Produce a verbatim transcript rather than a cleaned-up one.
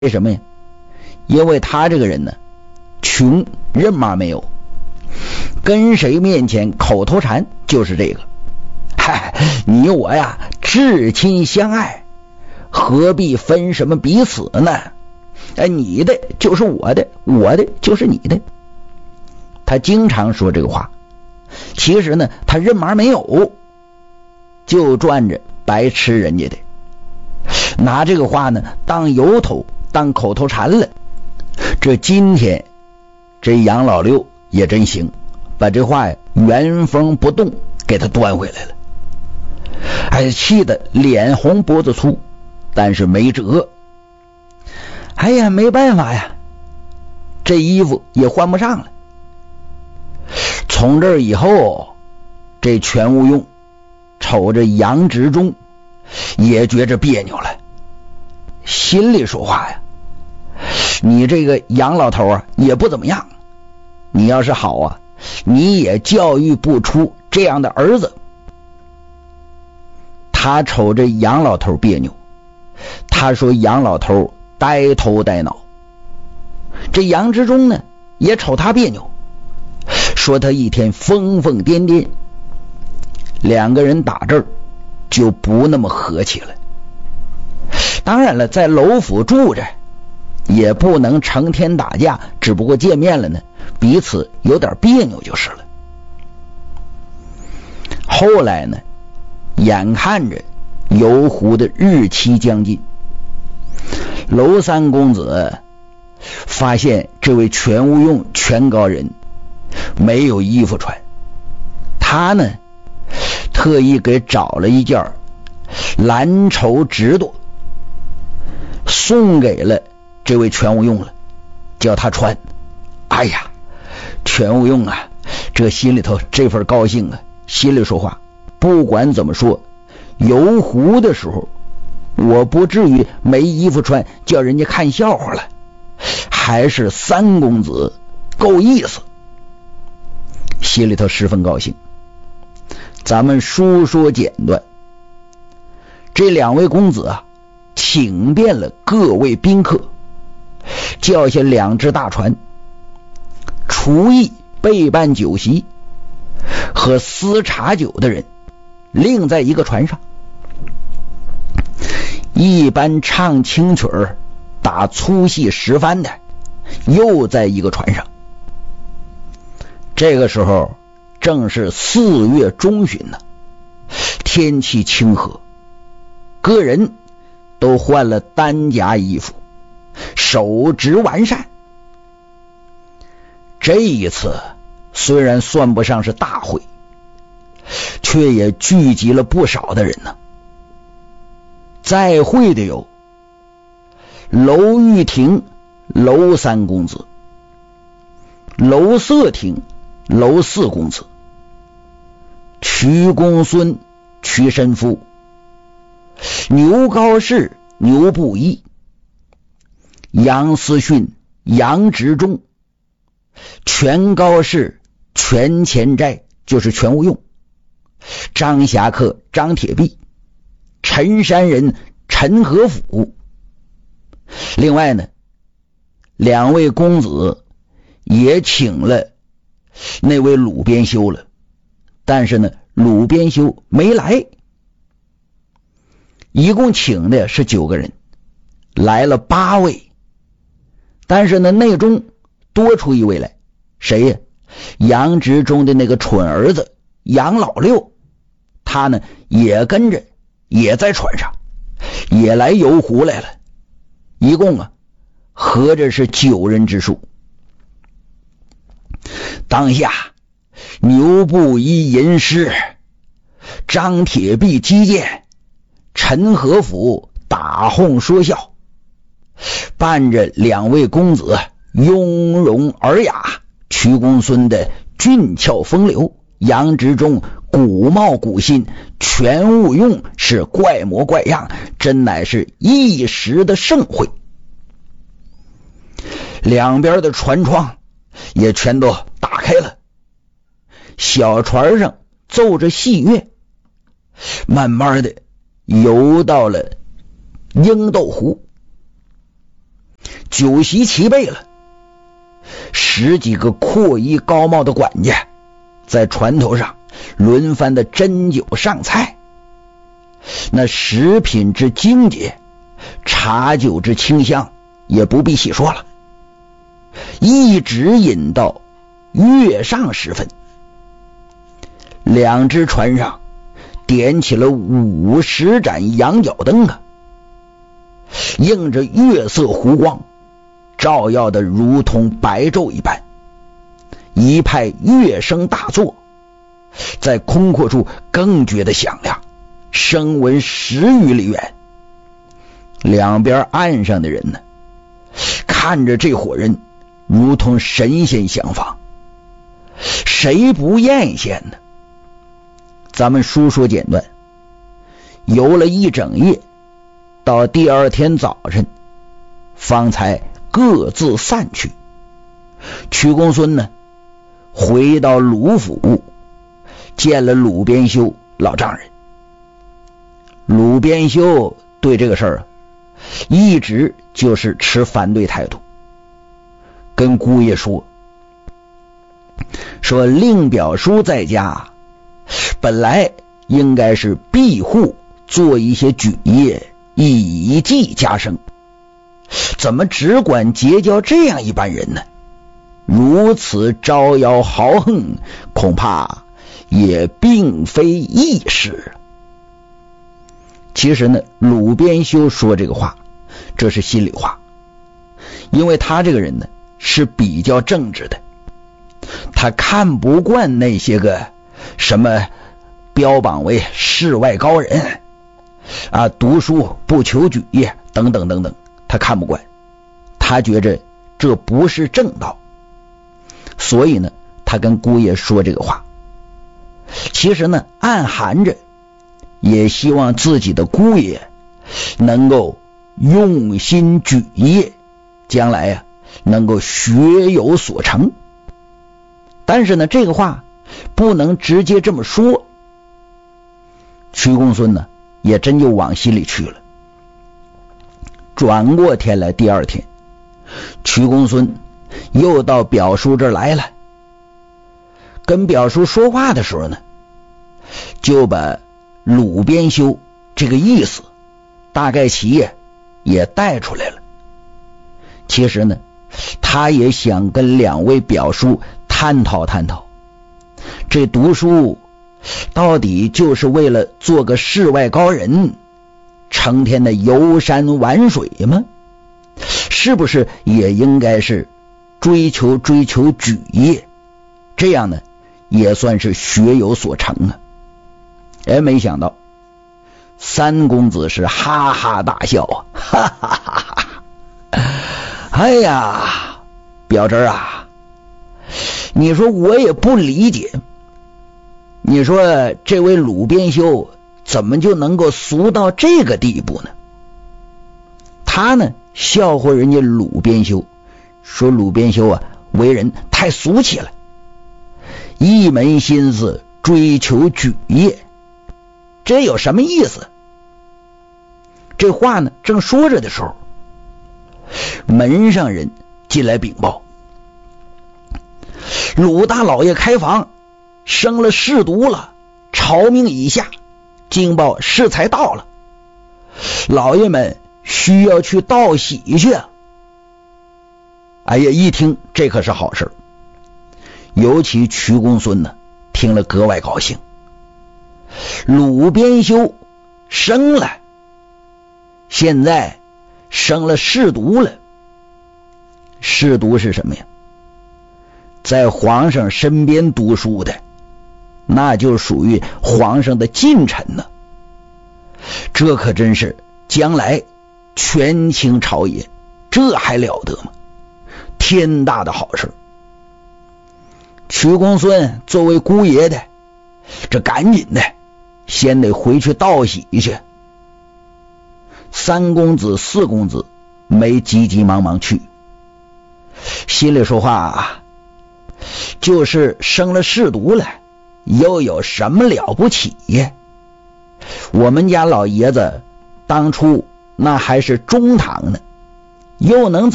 为什么呀？因为他这个人呢，穷，人马没有，跟谁面前口头禅就是这个，嗨，你我呀至亲相爱，何必分什么彼此呢？哎，你的就是我的，我的就是你的。他经常说这个话，其实呢他人马没有，就赚着白吃人家的，拿这个话呢当由头，当口头禅了。这今天这杨老六也真行，把这话呀原封不动给他端回来了。哎，气得脸红脖子粗，但是没辙。哎呀，没办法呀，这衣服也换不上了。从这以后，这全无用瞅着杨执中也觉着别扭了，心里说话呀，你这个杨老头啊也不怎么样，你要是好啊，你也教育不出这样的儿子。他瞅着杨老头别扭，他说杨老头呆头呆脑。这杨执中呢也瞅他别扭，说他一天疯疯癫癫。两个人打这儿就不那么和气了。当然了，在楼府住着也不能成天打架，只不过见面了呢，彼此有点别扭就是了。后来呢，眼看着游湖的日期将近，娄三公子发现这位全无用全高人没有衣服穿，他呢特意给找了一件蓝绸直缎送给了这位全无用了，叫他穿。哎呀，全无用啊，这心里头这份高兴啊，心里说话，不管怎么说，游湖的时候我不至于没衣服穿叫人家看笑话了，还是三公子够意思，心里头十分高兴。咱们书说简短，这两位公子啊请遍了各位宾客，叫下两只大船，厨艺备办酒席和私茶酒的人另在一个船上，一般唱清曲儿打粗戏十番的又在一个船上。这个时候正是四月中旬呢，天气清和，个人都换了单夹衣服，手执完善。这一次虽然算不上是大会，却也聚集了不少的人呢。在会的有娄玉亭娄三公子，娄瑟亭娄四公子，瞿公孙瞿申夫，牛高士牛不一，杨思训杨执中，全高士全前斋就是全无用，张侠客张铁壁，陈山人陈和甫。另外呢，两位公子也请了那位鲁边修了，但是呢鲁边修没来。一共请的是九个人，来了八位，但是呢内中多出一位来，谁呀？杨执中的那个蠢儿子杨老六，他呢也跟着，也在船上，也来游湖来了。一共啊合着是九人之数。当下牛不一吟诗，张铁壁击剑，陈和甫打哄说笑，伴着两位公子雍容尔雅，瞿公孙的俊俏风流，杨执中古貌古心，全无用是怪模怪样，真乃是一时的盛会。两边的船窗也全都打开了，小船上奏着戏乐，慢慢的游到了鹰斗湖。 酒席齐备了，十几个阔衣高帽的管家在船头上轮番的斟酒上菜，那食品之精洁，茶酒之清香也不必细说了，一直饮到月上时分。两只船上点起了五十盏羊角灯啊，映着月色湖光，照耀的如同白昼一般，一派乐声大作，在空阔处更觉得响亮，声闻十余里远。两边岸上的人呢，看着这伙人如同神仙相访，谁不艳羡呢？咱们书说简短，游了一整夜，到第二天早晨方才各自散去。曲公孙呢，回到鲁府，见了鲁边修老丈人。鲁边修对这个事儿啊，一直就是持反对态度，跟姑爷说说令表叔在家本来应该是庇护，做一些举业，以技加生，怎么只管结交这样一般人呢？如此招摇豪横，恐怕也并非易事。其实呢，鲁边修说这个话，这是心里话，因为他这个人呢是比较正直的，他看不惯那些个什么标榜为世外高人啊，读书不求举业等等等等，他看不惯，他觉着这不是正道，所以呢，他跟姑爷说这个话。其实呢，暗含着也希望自己的姑爷能够用心举业，将来呀、啊、能够学有所成。但是呢，这个话不能直接这么说。曲公孙呢，也真就往心里去了。转过天来，第二天，曲公孙又到表叔这儿来了。跟表叔说话的时候呢，就把鲁边修这个意思大概其也也带出来了。其实呢，他也想跟两位表叔探讨探讨，这读书到底就是为了做个世外高人，成天的游山玩水吗？是不是也应该是追求追求举业，这样呢也算是学有所成啊？哎，没想到三公子是哈哈大笑啊，哈哈哈哈！哎呀，表侄啊，你说我也不理解，你说这位鲁边修怎么就能够俗到这个地步呢？他呢笑话人家鲁边修，说鲁边修啊为人太俗气了，一门心思追求举业，这有什么意思？这话呢正说着的时候，门上人进来禀报，鲁大老爷开房生了侍毒了，朝命已下，经报适才到了，老爷们需要去道喜去。哎呀，一听这可是好事，尤其曲公孙呢听了格外高兴。鲁边修生了，现在生了侍毒了。侍毒是什么呀？在皇上身边读书的，那就属于皇上的近臣呢。这可真是将来权倾朝野，这还了得吗？天大的好事。曲公孙作为姑爷的，这赶紧的先得回去道喜去。三公子四公子没急急忙忙去，心里说话啊，就是生了侍毒了，又有什么了不起呀？我们家老爷子当初那还是中堂呢，又能